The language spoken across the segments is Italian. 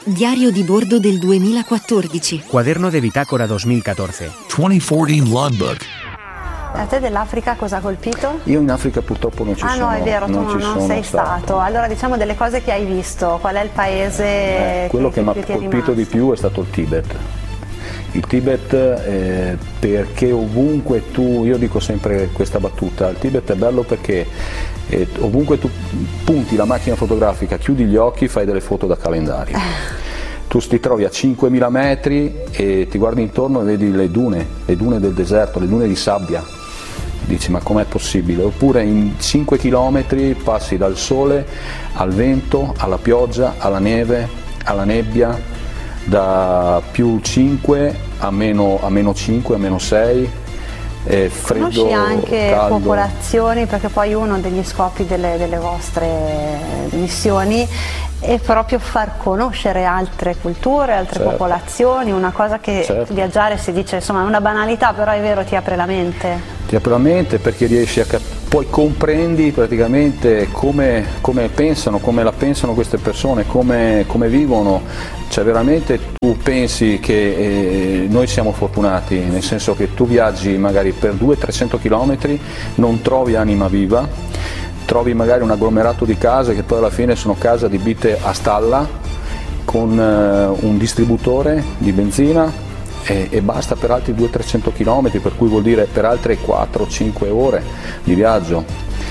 Diario di bordo del 2014. Cuaderno de bitácora 2014. 2014 logbook. A te dell'Africa cosa ha colpito? Io in Africa purtroppo non ci sono. Ah no, è vero, tu non sei stato. Allora diciamo delle cose che hai visto. Qual è il paese quello che mi ha ti è colpito di più è stato il Tibet. Il Tibet perché ovunque io dico sempre questa battuta, il Tibet è bello perché ovunque tu punti la macchina fotografica, chiudi gli occhi, fai delle foto da calendario. Tu ti trovi a 5.000 metri e ti guardi intorno e vedi le dune del deserto, le dune di sabbia. Dici ma com'è possibile? Oppure in 5 chilometri passi dal sole al vento, alla pioggia, alla neve, alla nebbia, da più 5 a meno 5, a meno 6, freddo, conosci anche caldo. Popolazioni, perché poi uno degli scopi delle vostre missioni è proprio far conoscere altre culture, altre popolazioni, una cosa che viaggiare si dice insomma è una banalità, però è vero, ti apre la mente. Ti apre la mente perché riesci poi comprendi praticamente come pensano, come la pensano queste persone, come vivono. Cioè veramente tu pensi che noi siamo fortunati, nel senso che tu viaggi magari per 200-300 km, non trovi anima viva, trovi magari un agglomerato di case che poi alla fine sono case adibite a stalla con un distributore di benzina e basta per altri 200-300 km, per cui vuol dire per altre 4-5 ore di viaggio.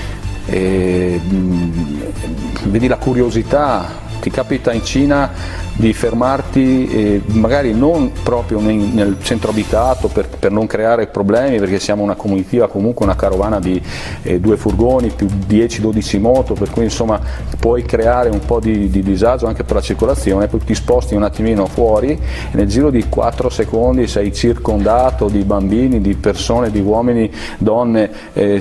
Vedi la curiosità. Ti capita in Cina di fermarti magari non proprio nel centro abitato per non creare problemi, perché siamo una comitiva, comunque una carovana di 2 furgoni più 10-12 moto, per cui insomma puoi creare un po' di disagio anche per la circolazione, poi ti sposti un attimino fuori e nel giro di 4 secondi sei circondato di bambini, di persone, di uomini, donne,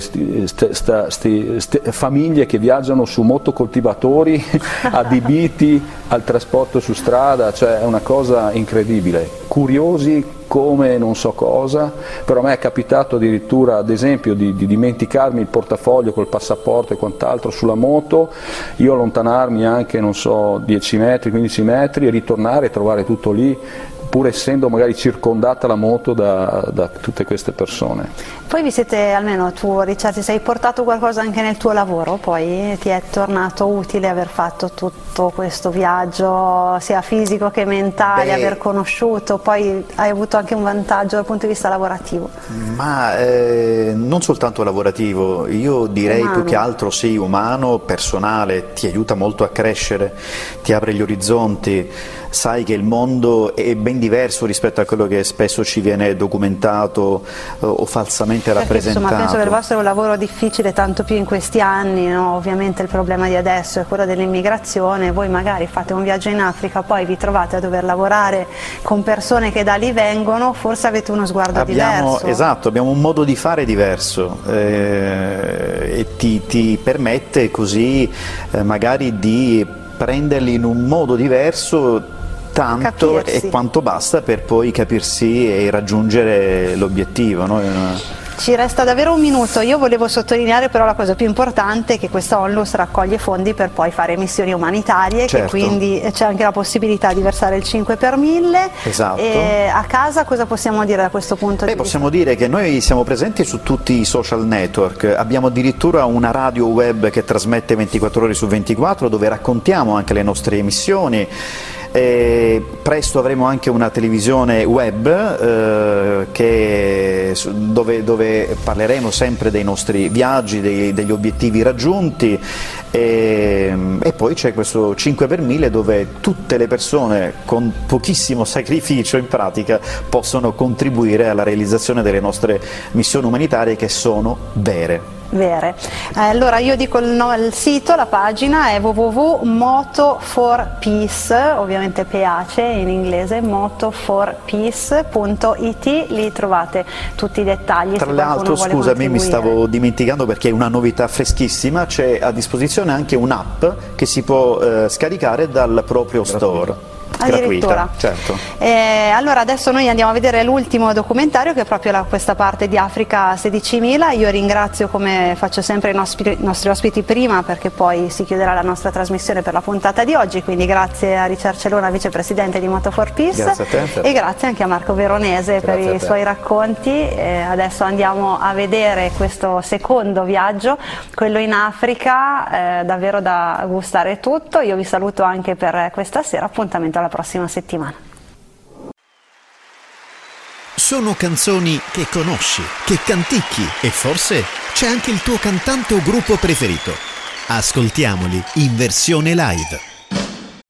famiglie che viaggiano su motocoltivatori adibiti al trasporto su strada, cioè è una cosa incredibile, curiosi come non so cosa, però a me è capitato addirittura ad esempio di dimenticarmi il portafoglio col passaporto e quant'altro sulla moto, io allontanarmi anche non so 10 metri, 15 metri e ritornare e trovare tutto lì, pur essendo magari circondata la moto da tutte queste persone. Poi vi siete, almeno tu Richard, ti sei portato qualcosa anche nel tuo lavoro, poi ti è tornato utile aver fatto tutto questo viaggio sia fisico che mentale, aver conosciuto, poi hai avuto anche un vantaggio dal punto di vista lavorativo? Ma non soltanto lavorativo, io direi più che altro sì, umano, personale, ti aiuta molto a crescere, ti apre gli orizzonti, sai che il mondo è ben diverso rispetto a quello che spesso ci viene documentato o falsamente rappresentato. Insomma, penso che il vostro è un lavoro difficile, tanto più in questi anni, no? Ovviamente il problema di adesso è quello dell'immigrazione, voi magari fate un viaggio in Africa, poi vi trovate a dover lavorare con persone che da lì vengono, forse avete uno sguardo diverso. Esatto, abbiamo un modo di fare diverso e ti permette così magari di prenderli in un modo diverso, tanto e quanto basta per poi capirsi e raggiungere l'obiettivo, no? Ci resta davvero un minuto, io volevo sottolineare però la cosa più importante è che questa Onlus raccoglie fondi per poi fare missioni umanitarie, che quindi c'è anche la possibilità di versare il 5 per 1000. Esatto. E a casa cosa possiamo dire da questo punto di vista? Possiamo dire che noi siamo presenti su tutti i social network, abbiamo addirittura una radio web che trasmette 24 ore su 24 dove raccontiamo anche le nostre missioni. Presto avremo anche una televisione web dove parleremo sempre dei nostri viaggi, degli obiettivi raggiunti e poi c'è questo 5 per 1000 dove tutte le persone con pochissimo sacrificio in pratica possono contribuire alla realizzazione delle nostre missioni umanitarie, che sono vere. Allora io dico il sito, la pagina è www.moto4peace, ovviamente PACE in inglese, moto4peace.it, lì trovate tutti i dettagli. Tra l'altro, scusami, mi stavo dimenticando perché è una novità freschissima, c'è a disposizione anche un'app che si può scaricare dal proprio store. Addirittura. Certo. Allora adesso noi andiamo a vedere l'ultimo documentario, che è proprio questa parte di Africa 16.000. Io ringrazio, come faccio sempre, i nostri ospiti prima, perché poi si chiuderà la nostra trasmissione per la puntata di oggi, quindi grazie a Richard Celona, vicepresidente di Moto4Peace, Grazie a te. e grazie anche a Marco Veronese per i suoi racconti. Adesso andiamo a vedere questo secondo viaggio, quello in Africa, davvero da gustare tutto. Io vi saluto anche per questa sera, appuntamento alla prossima settimana. Sono canzoni che conosci, che canticchi, e forse c'è anche il tuo cantante o gruppo preferito. Ascoltiamoli in versione live.